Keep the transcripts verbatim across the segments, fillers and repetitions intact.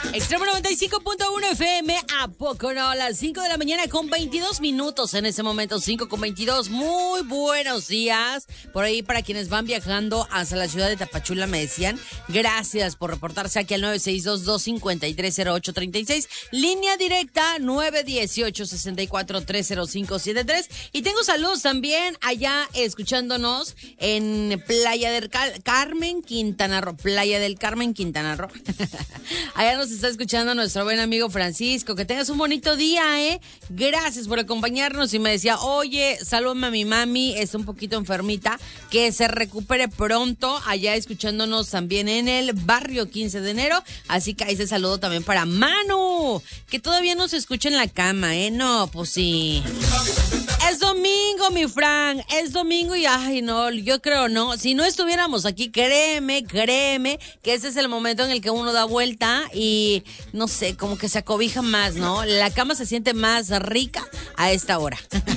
Extremo noventa y cinco punto uno F M, ¿a poco no? A las cinco de la mañana con veintidós minutos en ese momento, cinco con veintidós. Muy buenos días. Por ahí para quienes van viajando hacia la ciudad de Tapachula me decían, gracias por reportarse aquí al nueve seis dos, dos cinco tres, cero ocho tres seis, línea directa nueve uno ocho, seis cuatro tres, cero cinco siete tres. Y tengo saludos también allá escuchándonos en Playa del Car- Carmen, Quintana Roo. Playa del Carmen, Quintana Roo. Allá nos está escuchando nuestro buen amigo Francisco. Que tengas un bonito día, ¿eh? Gracias por acompañarnos. Y me decía, oye, salúdame a mi mami, está un poquito enfermita, que se recupere pronto. Allá escuchándonos también en el barrio quince de enero. Así que ahí se saludo también para Manu, que todavía no se escucha en la cama, ¿eh? No, pues sí. Es domingo, mi Frank, es domingo y ay, no, yo creo no. Si no estuviéramos aquí, créeme, créeme, que ese es el momento en el que uno da vuelta y, no sé, como que se acobija más, ¿no? La cama se siente más rica a esta hora.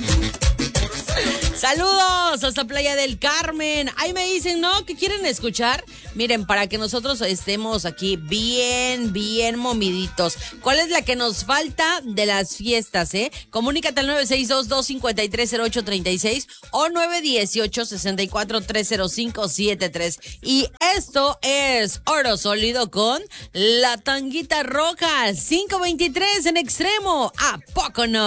Saludos hasta Playa del Carmen. Ahí me dicen, ¿no? ¿Qué quieren escuchar? Miren, para que nosotros estemos aquí bien, bien moviditos. ¿Cuál es la que nos falta de las fiestas, eh? Comunícate al nueve seis dos, dos cinco tres, cero ocho tres seis o nueve uno ocho, seis cuatro tres, cero cinco siete tres. Y esto es Oro Sólido con La Tanguita Roja, cinco veintitrés en Extremo. ¿A poco no?